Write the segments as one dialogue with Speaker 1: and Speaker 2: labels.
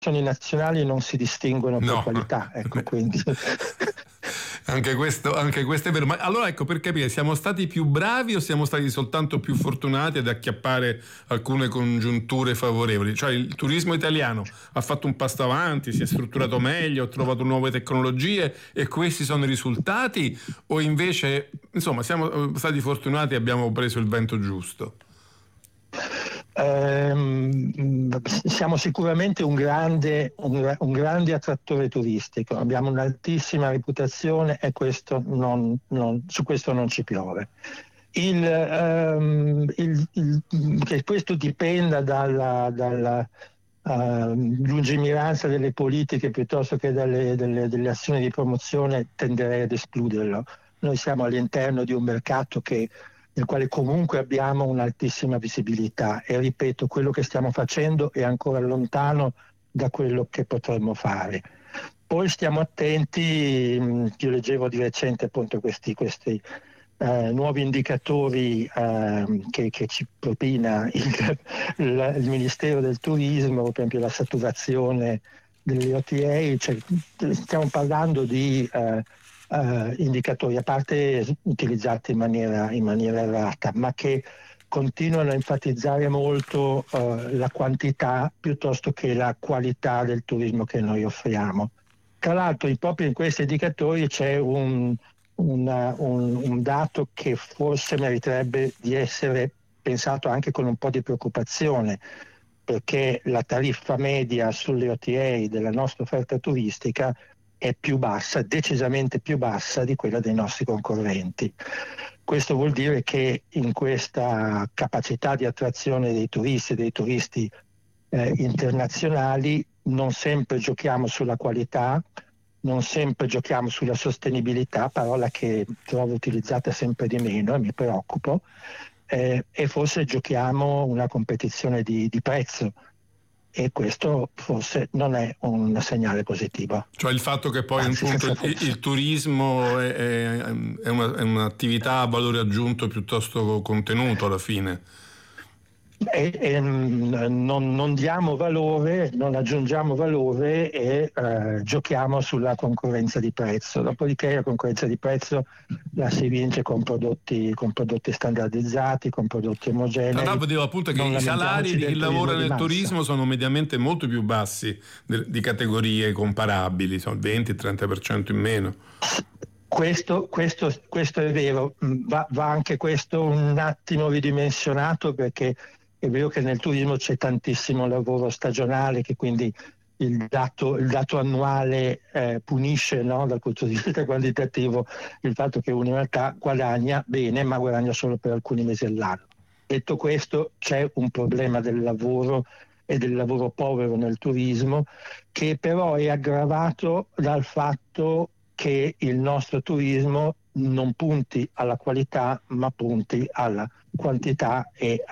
Speaker 1: nazionali non si distinguono per qualità, ecco, quindi
Speaker 2: anche questo è vero. Ma allora, ecco, per capire, siamo stati più bravi o siamo stati soltanto più fortunati ad acchiappare alcune congiunture favorevoli? Cioè, il turismo italiano ha fatto un passo avanti, si è strutturato meglio, ha trovato nuove tecnologie e questi sono i risultati, o invece, insomma, siamo stati fortunati e abbiamo preso il vento giusto?
Speaker 1: Siamo sicuramente un grande attrattore turistico, abbiamo un'altissima reputazione e su questo non ci piove. Che questo dipenda dalla lungimiranza delle politiche piuttosto che delle azioni di promozione, tenderei ad escluderlo. Noi siamo all'interno di un mercato nel quale comunque abbiamo un'altissima visibilità e, ripeto, quello che stiamo facendo è ancora lontano da quello che potremmo fare. Poi stiamo attenti, io leggevo di recente appunto questi nuovi indicatori che ci propina il Ministero del Turismo, per esempio la saturazione delle OTA, cioè, stiamo parlando di indicatori, a parte utilizzati in maniera errata, ma che continuano a enfatizzare molto la quantità piuttosto che la qualità del turismo che noi offriamo. Tra l'altro, proprio in questi indicatori c'è un dato che forse meriterebbe di essere pensato anche con un po' di preoccupazione, perché la tariffa media sulle OTA della nostra offerta turistica è più bassa, decisamente più bassa di quella dei nostri concorrenti. Questo vuol dire che in questa capacità di attrazione dei turisti internazionali, non sempre giochiamo sulla qualità, non sempre giochiamo sulla sostenibilità, parola che trovo utilizzata sempre di meno e mi preoccupo, e forse giochiamo una competizione di prezzo. E questo forse non è un segnale positivo.
Speaker 2: Cioè il fatto che poi appunto il turismo è un'attività a valore aggiunto piuttosto contenuto alla fine.
Speaker 1: Non diamo valore, non aggiungiamo valore e giochiamo sulla concorrenza di prezzo. Dopodiché la concorrenza di prezzo la si vince con prodotti standardizzati, con prodotti omogenei.
Speaker 2: No, vedevo appunto che i salari di chi lavora nel turismo sono mediamente molto più bassi di categorie comparabili, sono il 20-30% in meno.
Speaker 1: Questo è vero, va anche questo un attimo ridimensionato, perché è vero che nel turismo c'è tantissimo lavoro stagionale, che quindi il dato annuale punisce, no, dal punto di vista quantitativo, il fatto che uno in realtà guadagna bene, ma guadagna solo per alcuni mesi all'anno. Detto questo, c'è un problema del lavoro e del lavoro povero nel turismo, che però è aggravato dal fatto che il nostro turismo non punti alla qualità, ma punti alla quantità e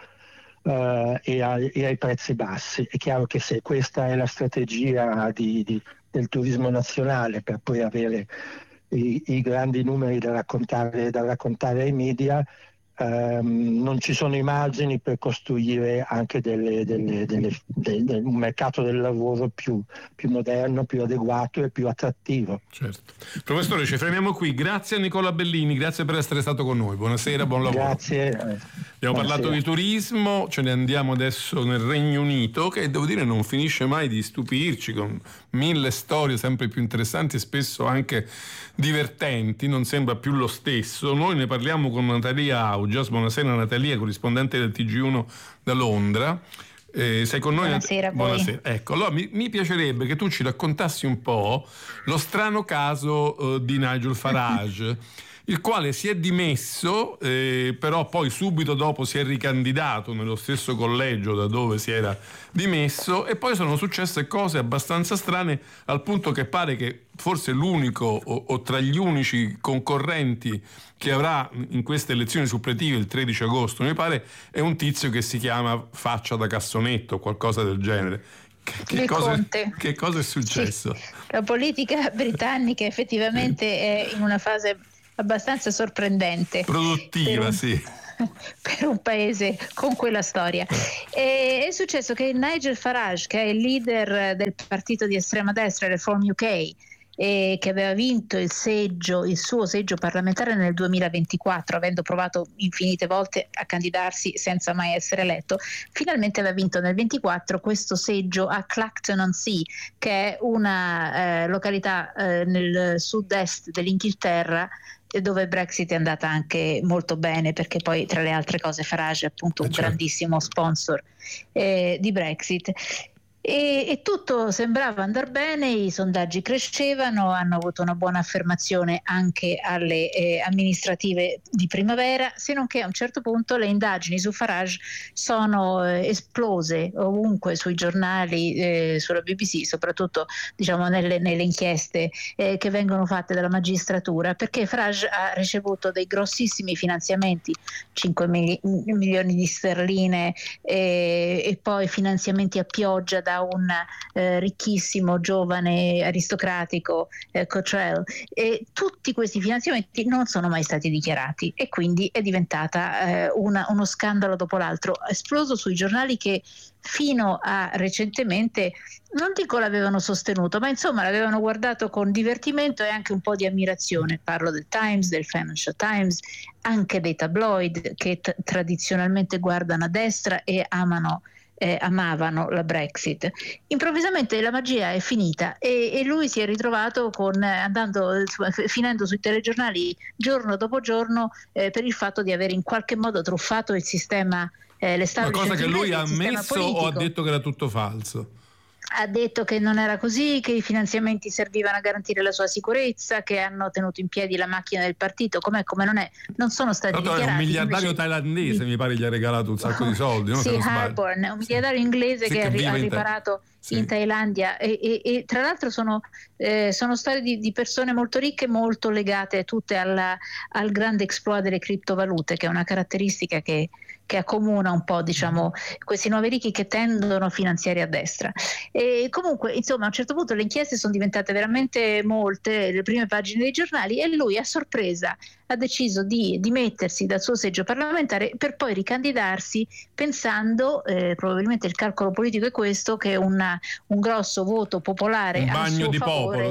Speaker 1: ai prezzi bassi. È chiaro che se questa è la strategia del turismo nazionale, per poi avere i grandi numeri da raccontare ai media, non ci sono i margini per costruire anche un mercato del lavoro più moderno, più adeguato e più attrattivo.
Speaker 2: Certo. Professore, ci fermiamo qui. Grazie a Nicola Bellini, grazie per essere stato con noi. Buonasera, buon lavoro.
Speaker 1: Grazie.
Speaker 2: Abbiamo parlato di turismo, ce ne andiamo adesso nel Regno Unito, che devo dire non finisce mai di stupirci, con 1000 storie sempre più interessanti e spesso anche divertenti, non sembra più lo stesso. Noi ne parliamo con Natalia Augias. Buonasera Natalia, corrispondente del TG1 da Londra. Sei con noi?
Speaker 3: Buonasera.
Speaker 2: Buonasera. Ecco, allora mi piacerebbe che tu ci raccontassi un po' lo strano caso di Nigel Farage, il quale si è dimesso, però poi subito dopo si è ricandidato nello stesso collegio da dove si era dimesso, e poi sono successe cose abbastanza strane, al punto che pare che forse l'unico o tra gli unici concorrenti che avrà in queste elezioni suppletive il 13 agosto, mi pare, è un tizio che si chiama Faccia da Cassonetto o qualcosa del genere. Che cosa è successo?
Speaker 3: Sì. La politica britannica effettivamente è in una fase abbastanza sorprendente.
Speaker 2: Produttiva, sì.
Speaker 3: per un paese con quella storia. E è successo che Nigel Farage, che è il leader del partito di estrema destra Reform UK, che aveva vinto il suo seggio parlamentare nel 2024, avendo provato infinite volte a candidarsi senza mai essere eletto, finalmente aveva vinto nel 24 questo seggio a Clacton-on-Sea, che è una località nel sud-est dell'Inghilterra, dove il Brexit è andata anche molto bene, perché poi tra le altre cose Farage è appunto un grandissimo sponsor di Brexit. E tutto sembrava andare bene, i sondaggi crescevano, hanno avuto una buona affermazione anche alle amministrative di primavera, se non che a un certo punto le indagini su Farage sono esplose ovunque sui giornali, sulla BBC, soprattutto diciamo nelle inchieste che vengono fatte dalla magistratura, perché Farage ha ricevuto dei grossissimi finanziamenti, 5 milioni di sterline, e poi finanziamenti a pioggia da un ricchissimo giovane aristocratico, Cottrell, e tutti questi finanziamenti non sono mai stati dichiarati, e quindi è diventata uno scandalo dopo l'altro, esploso sui giornali che fino a recentemente, non dico l'avevano sostenuto, ma insomma l'avevano guardato con divertimento e anche un po' di ammirazione. Parlo del Times, del Financial Times, anche dei tabloid che tradizionalmente guardano a destra e amavano la Brexit. Improvvisamente la magia è finita e lui si è ritrovato finendo sui telegiornali giorno dopo giorno per il fatto di aver in qualche modo truffato il sistema,
Speaker 2: una cosa che lui ha ammesso o ha detto che era tutto falso?
Speaker 3: Ha detto che non era così, che i finanziamenti servivano a garantire la sua sicurezza, che hanno tenuto in piedi la macchina del partito, come non è, non sono stati dichiarati.
Speaker 2: È un miliardario thailandese, mi pare gli ha regalato un sacco di soldi, no?
Speaker 3: Sì, Harborn, un miliardario inglese che ha riparato in Thailandia, e tra l'altro sono storie di persone molto ricche, molto legate tutte al grande exploit delle criptovalute, che è una caratteristica che accomuna un po', diciamo, questi nuovi ricchi che tendono a finanziare a destra. E comunque, insomma, a un certo punto le inchieste sono diventate veramente molte, le prime pagine dei giornali, e lui a sorpresa ha deciso di dimettersi dal suo seggio parlamentare per poi ricandidarsi, pensando, probabilmente il calcolo politico è questo, che un grosso voto popolare,
Speaker 2: un bagno
Speaker 3: di
Speaker 2: popolo,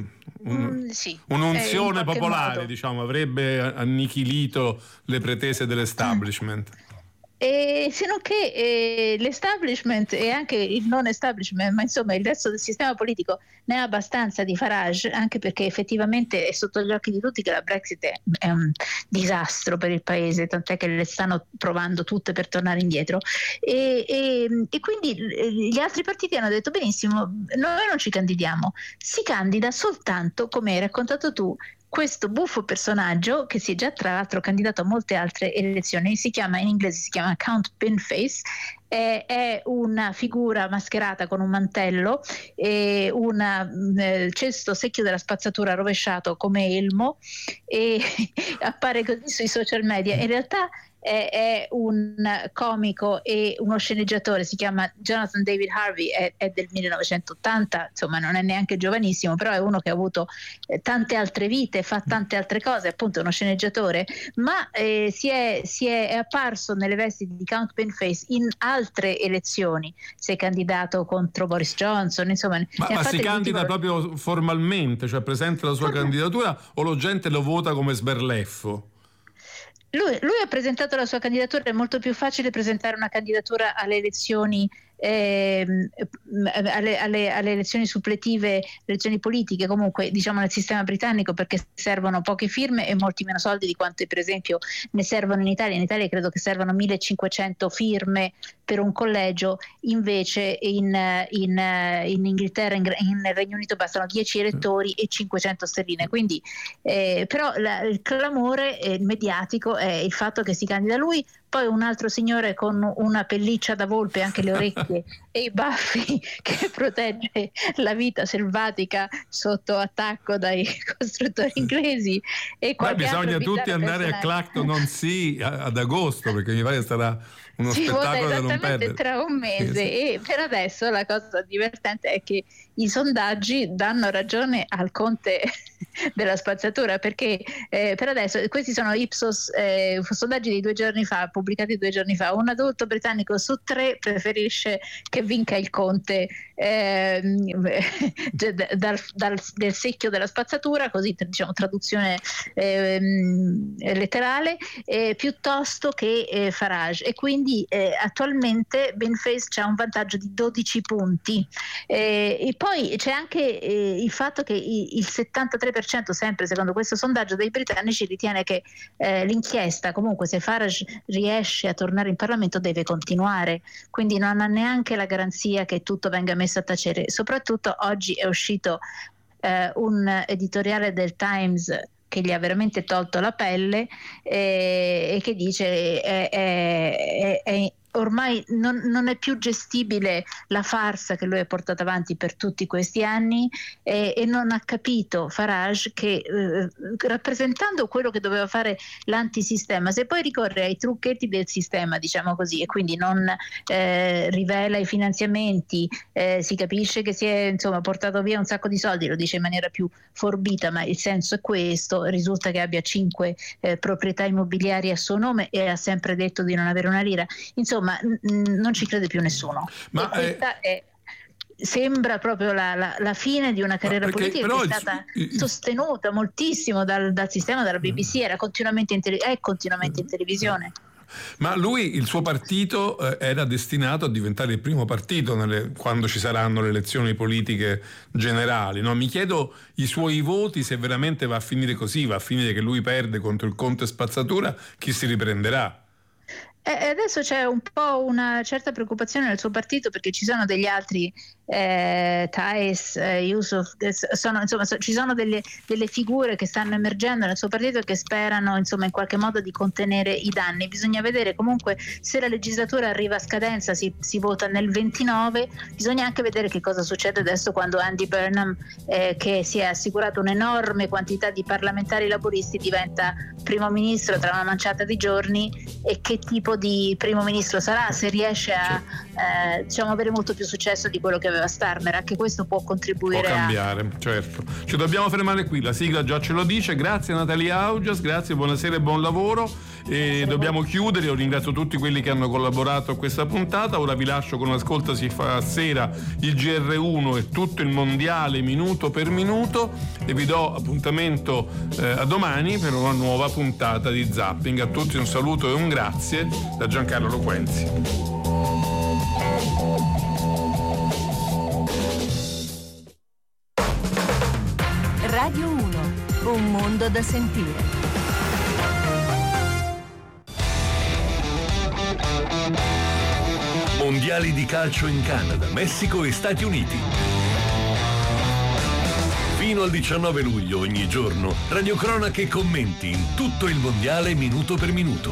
Speaker 2: un'unzione popolare,
Speaker 3: modo,
Speaker 2: diciamo, avrebbe annichilito le pretese dell'establishment.
Speaker 3: E se non che l'establishment e anche il non establishment, ma insomma il resto del sistema politico ne ha abbastanza di Farage, anche perché effettivamente è sotto gli occhi di tutti che la Brexit è un disastro per il paese, tant'è che le stanno provando tutte per tornare indietro, e quindi gli altri partiti hanno detto benissimo, noi non ci candidiamo, si candida soltanto, come hai raccontato tu, questo buffo personaggio che si è già tra l'altro candidato a molte altre elezioni, in inglese si chiama Count Pinface, è una figura mascherata con un mantello e un cesto secchio della spazzatura rovesciato come elmo, e appare così sui social media. In realtà è un comico e uno sceneggiatore, si chiama Jonathan David Harvey, è del 1980, insomma non è neanche giovanissimo, però è uno che ha avuto tante altre vite, fa tante altre cose, appunto è uno sceneggiatore, ma è apparso nelle vesti di Count Pinface in altre elezioni, si è candidato contro Boris Johnson, insomma.
Speaker 2: Ma si candida proprio formalmente, cioè presenta la sua candidatura, o la gente lo vota come sberleffo?
Speaker 3: Lui ha presentato la sua candidatura, è molto più facile presentare una candidatura alle elezioni, alle elezioni suppletive, elezioni politiche, comunque diciamo nel sistema britannico, perché servono poche firme e molti meno soldi di quanto per esempio ne servono in Italia. In Italia credo che servano 1500 firme per un collegio, invece in Inghilterra, in Regno Unito bastano 10 elettori e 500 sterline, quindi però il clamore mediatico è il fatto che si candida lui, poi un altro signore con una pelliccia da volpe, anche le orecchie e i baffi, che protegge la vita selvatica sotto attacco dai costruttori inglesi, e
Speaker 2: bisogna tutti andare a Clacton-on-Sea ad agosto, perché mi pare sarà uno spettacolo da non perdere
Speaker 3: tra un mese. E per adesso la cosa divertente è che i sondaggi danno ragione al conte della spazzatura, perché per adesso questi sono Ipsos, sondaggi di 2 giorni fa, pubblicati 2 giorni fa. Un adulto britannico su 3 preferisce che vinca il conte del secchio della spazzatura, così diciamo traduzione letterale, piuttosto che Farage, e quindi attualmente Baneface c'ha un vantaggio di 12 punti, e poi c'è anche il fatto che il 73%, sempre secondo questo sondaggio dei britannici, ritiene che l'inchiesta, comunque se Farage riesce a tornare in Parlamento, deve continuare, quindi non ha neanche la garanzia che tutto venga messo a tacere. Soprattutto oggi è uscito un editoriale del Times che gli ha veramente tolto la pelle, e che dice ormai non è più gestibile la farsa che lui ha portato avanti per tutti questi anni, e non ha capito Farage che rappresentando quello che doveva fare l'antisistema, se poi ricorre ai trucchetti del sistema, diciamo così, e quindi non rivela i finanziamenti, si capisce che si è portato via un sacco di soldi, lo dice in maniera più forbita, ma il senso è questo. Risulta che abbia 5 proprietà immobiliari a suo nome e ha sempre detto di non avere una lira. Insomma, non ci crede più nessuno. Ma questa sembra proprio la fine di una carriera politica che è stata sostenuta moltissimo dal sistema, dalla BBC, è continuamente in televisione.
Speaker 2: Ma lui, il suo partito era destinato a diventare il primo partito quando ci saranno le elezioni politiche generali, no? Mi chiedo i suoi voti, se veramente va a finire così, va a finire che lui perde contro il conte spazzatura, chi si riprenderà?
Speaker 3: Adesso c'è un po' una certa preoccupazione nel suo partito, perché ci sono degli altri, Thais, Yusuf, ci sono delle figure che stanno emergendo nel suo partito e che sperano in qualche modo di contenere i danni. Bisogna vedere comunque se la legislatura arriva a scadenza, si vota nel 29, bisogna anche vedere che cosa succede adesso quando Andy Burnham, che si è assicurato un'enorme quantità di parlamentari laburisti, diventa primo ministro tra una manciata di giorni, e che tipo di primo ministro sarà, se riesce a avere molto più successo di quello che aveva Starmer. Anche questo può contribuire,
Speaker 2: può cambiare, certo. Ci dobbiamo fermare qui, la sigla già ce lo dice. Grazie Natalia Augias, grazie, buonasera e buon lavoro, e dobbiamo chiudere. Io ringrazio tutti quelli che hanno collaborato a questa puntata. Ora vi lascio con Ascolta si fa sera, il GR1 e tutto il mondiale minuto per minuto, e vi do appuntamento a domani per una nuova puntata di Zapping. A tutti un saluto e un grazie da Giancarlo Loquenzi.
Speaker 4: Radio 1, un mondo da sentire.
Speaker 5: Mondiali di calcio in Canada, Messico e Stati Uniti. Fino al 19 luglio ogni giorno, radiocronache e commenti in tutto il mondiale minuto per minuto.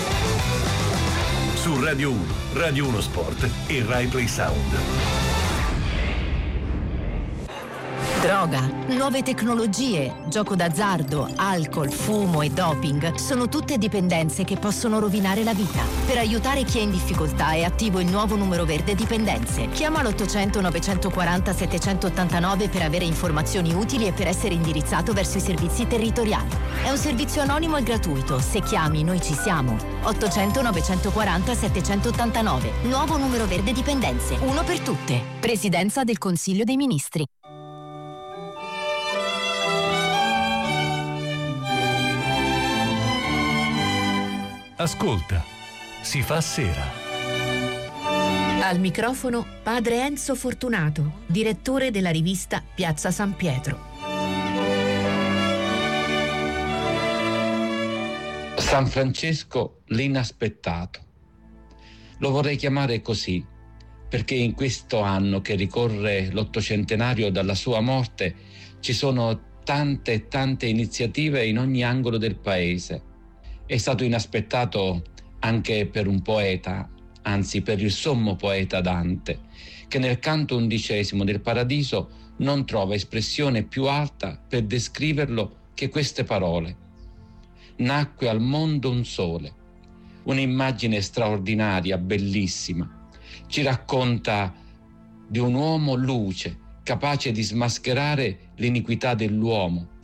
Speaker 5: Su Radio 1, Radio 1 Sport e Rai Play Sound.
Speaker 4: Droga, nuove tecnologie, gioco d'azzardo, alcol, fumo e doping sono tutte dipendenze che possono rovinare la vita. Per aiutare chi è in difficoltà è attivo il nuovo numero verde dipendenze. Chiama l'800 940 789 per avere informazioni utili e per essere indirizzato verso i servizi territoriali. È un servizio anonimo e gratuito. Se chiami, noi ci siamo. 800 940 789. Nuovo numero verde dipendenze. Uno per tutte. Presidenza del Consiglio dei Ministri.
Speaker 5: Ascolta, si fa sera.
Speaker 4: Al microfono padre Enzo Fortunato, direttore della rivista Piazza San Pietro.
Speaker 6: San Francesco l'inaspettato. Lo vorrei chiamare così perché in questo anno che ricorre l'800° dalla sua morte ci sono tante iniziative in ogni angolo del paese. È stato inaspettato anche per un poeta, anzi per il sommo poeta Dante, che nel canto 11° del Paradiso non trova espressione più alta per descriverlo che queste parole. Nacque al mondo un sole, un'immagine straordinaria, bellissima. Ci racconta di un uomo luce, capace di smascherare l'iniquità dell'uomo,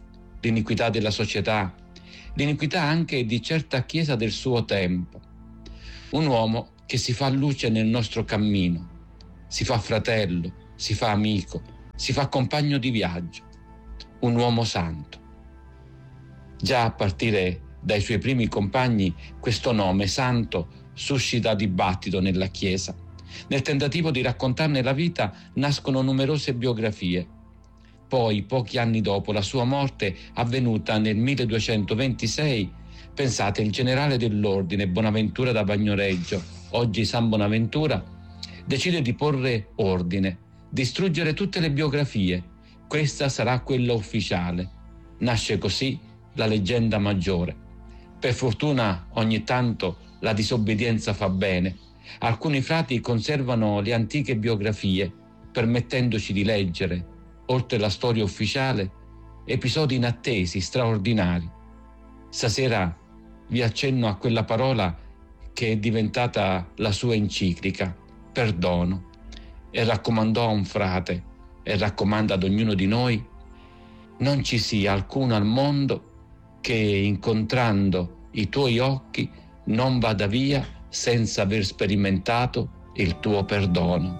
Speaker 6: l'iniquità della società, l'iniquità anche di certa chiesa del suo tempo. Un uomo che si fa luce nel nostro cammino, si fa fratello, si fa amico, si fa compagno di viaggio, un uomo santo. Già a partire dai suoi primi compagni, questo nome santo suscita dibattito nella Chiesa. Nel tentativo di raccontarne la vita nascono numerose biografie. Poi, pochi anni dopo la sua morte, avvenuta nel 1226, pensate, il generale dell'ordine Bonaventura da Bagnoregio, oggi San Bonaventura, decide di porre ordine, distruggere tutte le biografie. Questa sarà quella ufficiale. Nasce così la leggenda maggiore. Per fortuna ogni tanto la disobbedienza fa bene. Alcuni frati conservano le antiche biografie, permettendoci di leggere, oltre la storia ufficiale, episodi inattesi, straordinari. Stasera vi accenno a quella parola che è diventata la sua enciclica, perdono, e raccomandò a un frate, e raccomanda ad ognuno di noi: non ci sia alcuno al mondo che, incontrando i tuoi occhi, non vada via senza aver sperimentato il tuo perdono.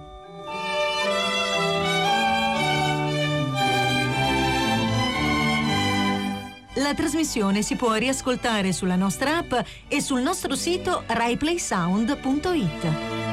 Speaker 7: La trasmissione si può riascoltare sulla nostra app e sul nostro sito raiplaysound.it.